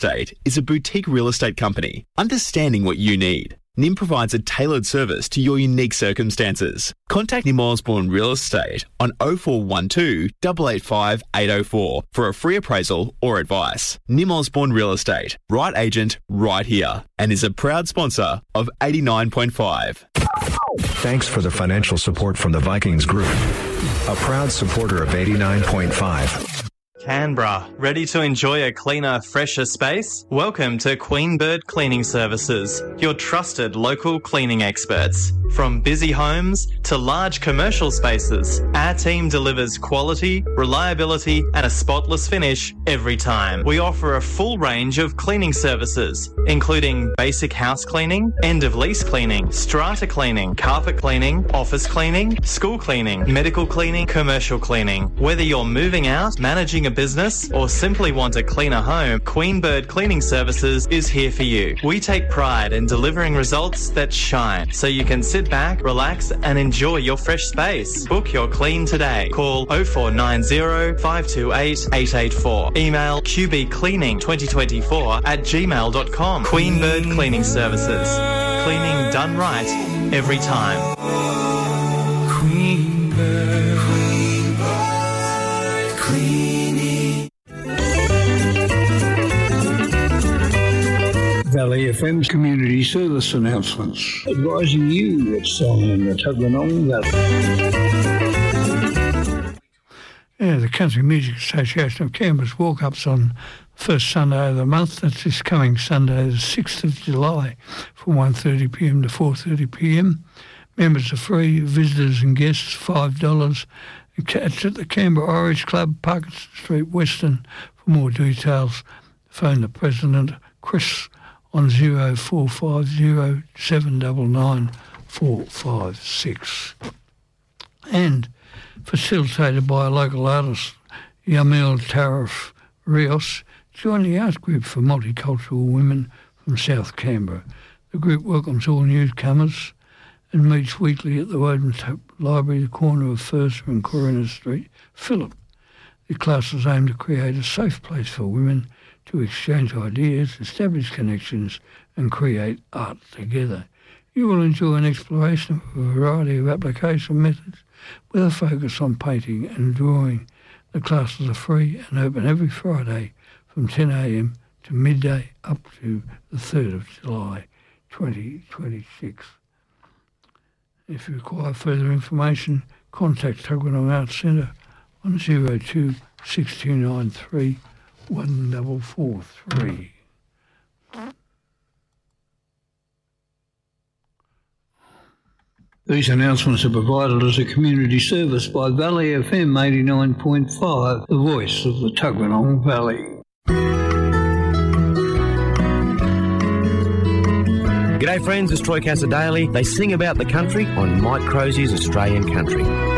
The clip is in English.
Estate is a boutique real estate company understanding what you need. NIM provides a tailored service to your unique circumstances. Contact NIM Osborne Real Estate on 0412 885 804 for a free appraisal or advice. NIM Osborne Real Estate, right agent, right here, and is a proud sponsor of 89.5. Thanks for the financial support from the Vikings Group, a proud supporter of 89.5. Canberra, ready to enjoy a cleaner, fresher space? Welcome to Queen Bird Cleaning Services, your trusted local cleaning experts. From busy homes to large commercial spaces, our team delivers quality, reliability and a spotless finish every time. We offer a full range of cleaning services, including basic house cleaning, end-of-lease cleaning, strata cleaning, carpet cleaning, office cleaning, school cleaning, medical cleaning, commercial cleaning. Whether you're moving out, managing a business or simply want a cleaner home, Queen Bird Cleaning Services is here for you. We take pride in delivering results that shine, so you can sit back, relax and enjoy your fresh space. Book your clean today. Call 0490 528 884. Email qbcleaning2024@gmail.com. Queen Bird Cleaning Services. Cleaning done right every time. Queen Bird. Valley FM's community service announcements, advising you what's on in the Tuggeranong Valley. Yeah, the Country Music Association of Canberra's walk-ups on first Sunday of the month. That's this coming Sunday, the 6th of July, from 1:30pm to 4:30pm. Members are free, visitors and guests $5. It's at the Canberra Irish Club, Parkinson Street, Western. For more details, phone the President, Chris, on 0450 799 456. And facilitated by a local artist, Yamil Tarif Rios, join the art group for multicultural women from South Canberra. The group welcomes all newcomers and meets weekly at the Woden Library, the corner of Fursa and Corona Street, Phillip. The classes aim to create a safe place for women to exchange ideas, establish connections and create art together. You will enjoy an exploration of a variety of application methods with a focus on painting and drawing. The classes are free and open every Friday from 10am to midday up to the 3rd of July 2026. If you require further information, contact Tuggeranong Arts Centre on 02 6293 1443. These announcements are provided as a community service by Valley FM 89.5, the voice of the Tuggeranong Valley. G'day friends, it's Troy Cassadaly. They sing about the country on Mike Crosey's Australian Country.